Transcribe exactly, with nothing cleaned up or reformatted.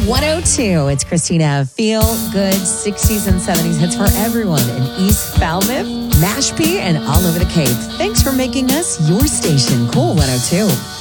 one oh two. It's Christina. Feel good sixties and seventies hits for everyone in East Falmouth, Mashpee, and all over the Cape. Thanks for making us your station. Cool one oh two.